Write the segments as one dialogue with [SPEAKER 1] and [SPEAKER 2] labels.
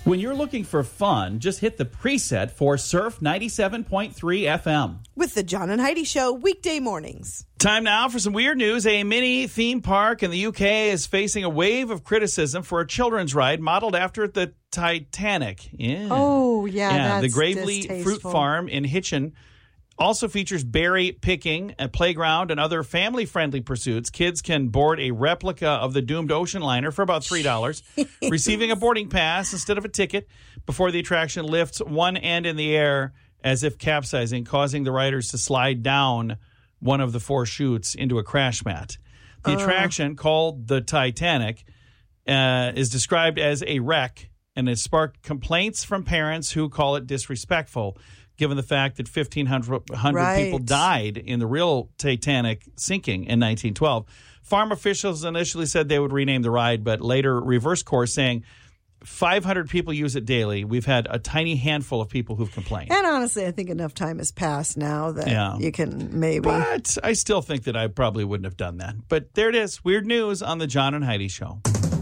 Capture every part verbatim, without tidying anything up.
[SPEAKER 1] When you're looking for fun, just hit the preset for Surf ninety-seven point three F M.
[SPEAKER 2] With the John and Heidi Show, weekday mornings.
[SPEAKER 1] Time now for some weird news. A mini theme park in the U K is facing a wave of criticism for a children's ride modeled after the Titanic. Yeah.
[SPEAKER 2] Oh, yeah,
[SPEAKER 1] yeah
[SPEAKER 2] that's
[SPEAKER 1] The Gravely
[SPEAKER 2] distasteful.
[SPEAKER 1] Fruit Farm in Hitchin also features berry picking, a playground, and other family-friendly pursuits. Kids can board a replica of the doomed ocean liner for about three dollars, receiving a boarding pass instead of a ticket before the attraction lifts one end in the air as if capsizing, causing the riders to slide down one of the four chutes into a crash mat. The uh. attraction, called the Titanic, uh, is described as a wreck and has sparked complaints from parents who call it disrespectful, given the fact that fifteen hundred
[SPEAKER 2] right.
[SPEAKER 1] people died in the real Titanic sinking in nineteen twelve. Farm officials initially said they would rename the ride, but later reversed course, saying five hundred people use it daily. We've had a tiny handful of people who've complained.
[SPEAKER 2] And honestly, I think enough time has passed now that
[SPEAKER 1] yeah.
[SPEAKER 2] you can maybe.
[SPEAKER 1] But I still think that I probably wouldn't have done that. But there it is. Weird news on the John and Heidi Show.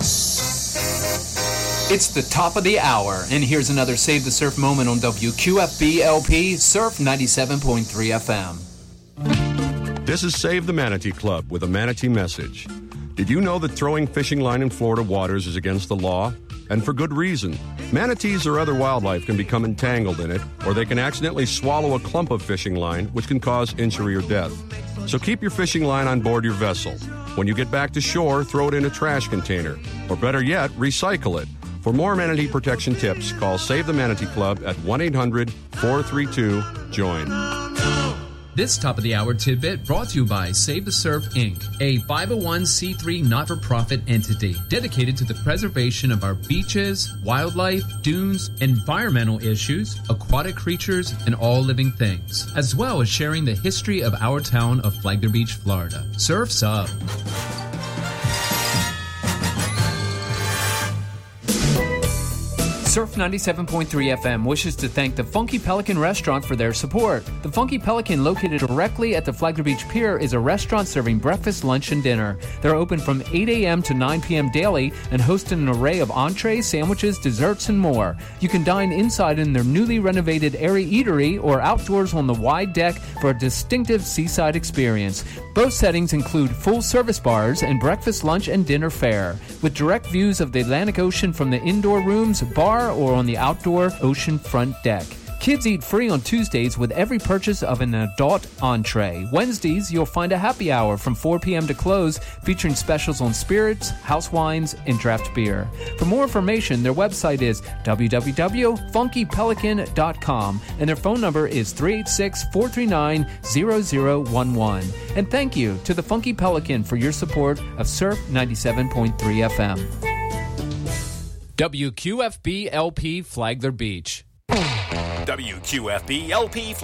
[SPEAKER 3] It's the top of the hour, and here's another Save the Surf moment on W Q F B L P Surf ninety-seven point three F M.
[SPEAKER 4] This is Save the Manatee Club with a Manatee message. Did you know that throwing fishing line in Florida waters is against the law? And for good reason. Manatees or other wildlife can become entangled in it, or they can accidentally swallow a clump of fishing line, which can cause injury or death. So keep your fishing line on board your vessel. When you get back to shore, throw it in a trash container. Or better yet, recycle it. For more manatee protection tips, call Save the Manatee Club at one eight hundred four three two join.
[SPEAKER 5] This Top of the Hour tidbit brought to you by Save the Surf, Incorporated, a five oh one c three not-for-profit entity dedicated to the preservation of our beaches, wildlife, dunes, environmental issues, aquatic creatures, and all living things, as well as sharing the history of our town of Flagler Beach, Florida. Surf's up.
[SPEAKER 3] Surf ninety-seven point three F M wishes to thank the Funky Pelican Restaurant for their support. The Funky Pelican, located directly at the Flagler Beach Pier, is a restaurant serving breakfast, lunch, and dinner. They're open from eight a.m. to nine p.m. daily and host an array of entrees, sandwiches, desserts, and more. You can dine inside in their newly renovated airy eatery or outdoors on the wide deck for a distinctive seaside experience. Both settings include full-service bars and breakfast, lunch, and dinner fare, with direct views of the Atlantic Ocean from the indoor rooms, bar, or on the outdoor ocean front deck. Kids eat free on Tuesdays with every purchase of an adult entree. Wednesdays, you'll find a happy hour from four p.m. to close, featuring specials on spirits, house wines, and draft beer. For more information, their website is w w w dot funky pelican dot com, and their phone number is three eight six, four three nine, zero zero one one. And thank you to the Funky Pelican for your support of Surf ninety-seven point three F M. W Q F B L P Flagler Beach.
[SPEAKER 6] W Q F B L P